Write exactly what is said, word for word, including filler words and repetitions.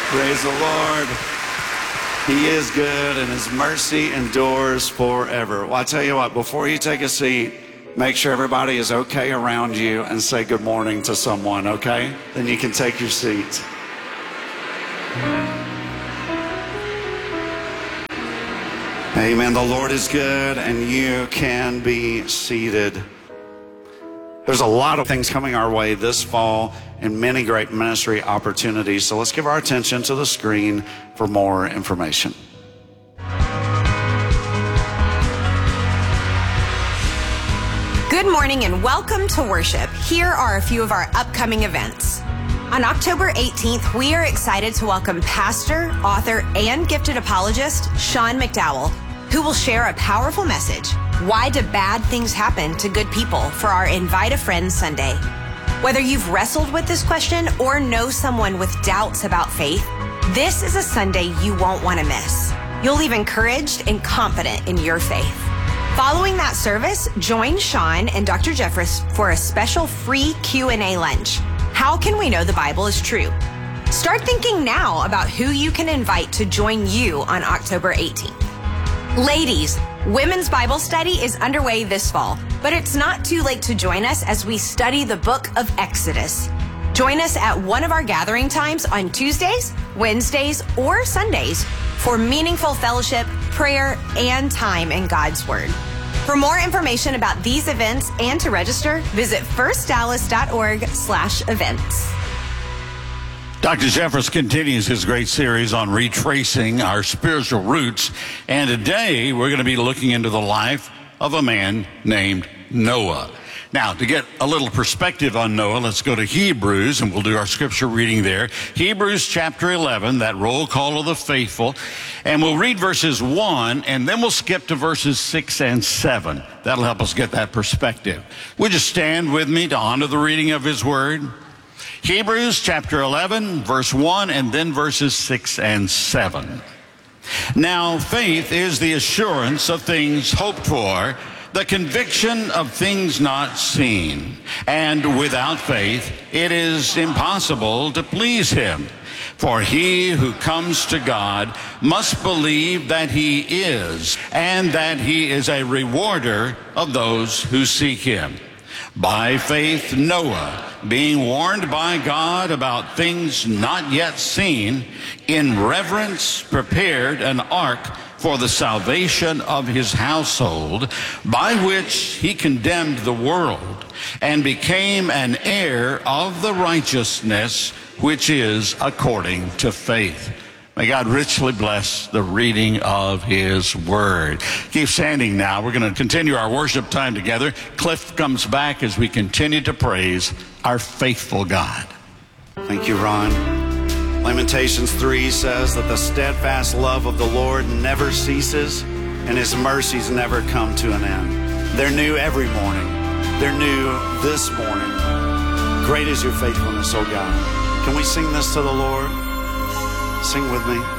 Praise the Lord. He is good and his mercy endures forever. Well, I tell you what, before you take a seat, make sure everybody is okay around you and say good morning to someone, okay? Then you can take your seat. Amen. The Lord is good and you can be seated. There's a lot of things coming our way this fall and many great ministry opportunities. So let's give our attention to the screen for more information. Good morning and welcome to worship. Here are a few of our upcoming events. On October eighteenth, we are excited to welcome pastor, author, and gifted apologist Sean McDowell, who will share a powerful message, Why Do Bad Things Happen to Good People, for our Invite a Friend Sunday. Whether you've wrestled with this question or know someone with doubts about faith, this is a Sunday you won't want to miss. You'll leave encouraged and confident in your faith. Following that service, join Sean and Doctor Jeffress for a special free Q and A lunch. How can we know the Bible is true? Start thinking now about who you can invite to join you on October eighteenth. Ladies, Women's Bible Study is underway this fall, but it's not too late to join us as we study the book of Exodus. Join us at one of our gathering times on Tuesdays, Wednesdays, or Sundays for meaningful fellowship, prayer, and time in God's Word. For more information about these events and to register, visit first dallas dot org slash events. Doctor Jeffress continues his great series on retracing our spiritual roots, and today we're going to be looking into the life of a man named Noah. Now, to get a little perspective on Noah, let's go to Hebrews, and we'll do our scripture reading there. Hebrews chapter eleven, that roll call of the faithful, and we'll read verses one, and then we'll skip to verses six and seven. That'll help us get that perspective. Would you stand with me to honor the reading of his word? Hebrews chapter eleven, verse one, and then verses six and seven. Now, faith is the assurance of things hoped for, the conviction of things not seen. And without faith, it is impossible to please him. For he who comes to God must believe that he is, and that he is a rewarder of those who seek him. By faith, Noah, being warned by God about things not yet seen, in reverence prepared an ark for the salvation of his household, by which he condemned the world and became an heir of the righteousness which is according to faith. May God richly bless the reading of his word. Keep standing now. We're going to continue our worship time together. Cliff comes back as we continue to praise our faithful God. Thank you, Ron. Lamentations three says that the steadfast love of the Lord never ceases and his mercies never come to an end. They're new every morning. They're new this morning. Great is your faithfulness, O God. Can we sing this to the Lord? Sing with me.